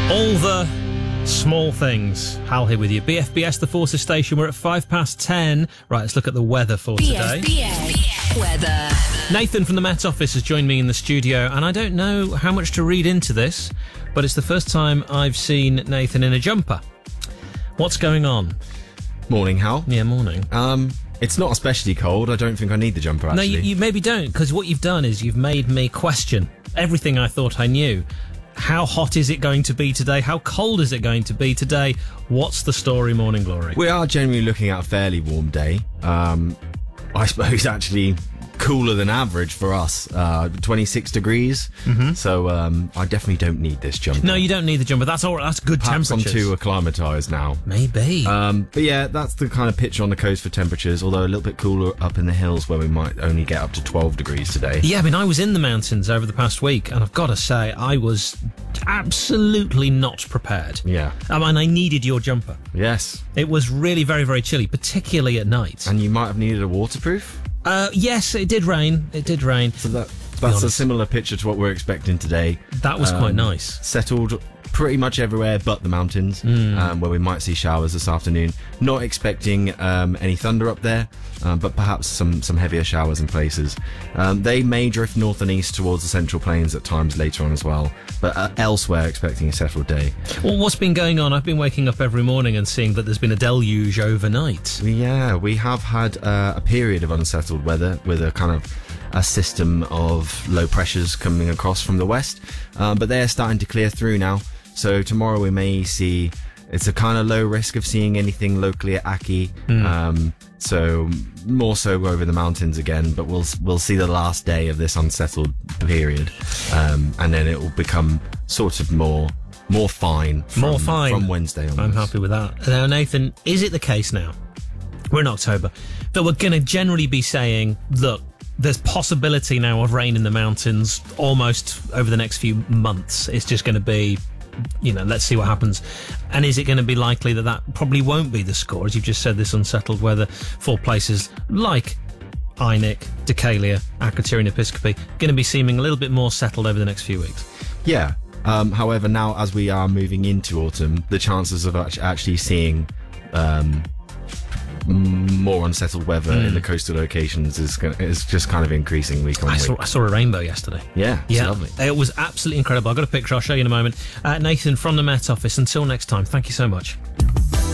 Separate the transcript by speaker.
Speaker 1: All the small things. Hal here with you. BFBS, the Forces Station. We're at 10:05. Right, let's look at the weather for today.
Speaker 2: BFBS weather.
Speaker 1: Nathan from the Met Office has joined me in the studio, and I don't know how much to read into this, but it's the first time I've seen Nathan in a jumper. What's going on?
Speaker 3: Morning, Hal.
Speaker 1: Yeah, morning.
Speaker 3: It's not especially cold. I don't think I need the jumper, actually.
Speaker 1: No, you maybe don't, because what you've done is you've made me question everything I thought I knew. How hot is it going to be today? How cold is it going to be today? What's the story, Morning Glory?
Speaker 3: We are generally looking at a fairly warm day. I suppose actually cooler than average for us. 26 degrees. Mm-hmm. So I definitely don't need this jumper.
Speaker 1: No, you don't need the jumper. That's all right. That's good
Speaker 3: Perhaps
Speaker 1: temperatures.
Speaker 3: I'm too acclimatised now.
Speaker 1: Maybe.
Speaker 3: But yeah, that's the kind of picture on the coast for temperatures, although a little bit cooler up in the hills where we might only get up to 12 degrees today.
Speaker 1: Yeah, I mean, I was in the mountains over the past week, and I've got to say, I was absolutely not prepared.
Speaker 3: Yeah.
Speaker 1: I mean, I needed your jumper.
Speaker 3: Yes.
Speaker 1: It was really very, very chilly, particularly at night.
Speaker 3: And you might have needed a waterproof?
Speaker 1: Yes, it did rain. It did rain.
Speaker 3: So that's a similar picture to what we're expecting today.
Speaker 1: That was quite nice.
Speaker 3: Settled pretty much everywhere but the mountains, where we might see showers this afternoon. Not expecting any thunder up there, but perhaps some heavier showers in places. They may drift north and east towards the Central Plains at times later on as well, but elsewhere expecting a settled day.
Speaker 1: Well, what's been going on? I've been waking up every morning and seeing that there's been a deluge overnight.
Speaker 3: Yeah, we have had a period of unsettled weather with a kind of a system of low pressures coming across from the west, but they're starting to clear through now. So tomorrow we may see, it's a kind of low risk of seeing anything locally at Aki. So more so over the mountains again, but we'll see the last day of this unsettled period, and then it will become sort of more fine from Wednesday onwards.
Speaker 1: I'm happy with that. Now, Nathan, is it the case now, we're in October, that we're going to generally be saying, look, there's possibility now of rain in the mountains almost over the next few months? It's just going to be, let's see what happens. And is it going to be likely that probably won't be the score, as you've just said, this unsettled weather for places like Einik, Deucalion, Akrotiri and Episcopi, going to be seeming a little bit more settled over the next few weeks?
Speaker 3: Yeah. However, now as we are moving into autumn, the chances of actually seeing more unsettled weather in the coastal locations is just kind of increasing week on week.
Speaker 1: I saw a rainbow yesterday.
Speaker 3: Yeah, it's lovely.
Speaker 1: It was absolutely incredible. I've got a picture, I'll show you in a moment. Nathan from the Met Office, until next time, thank you so much.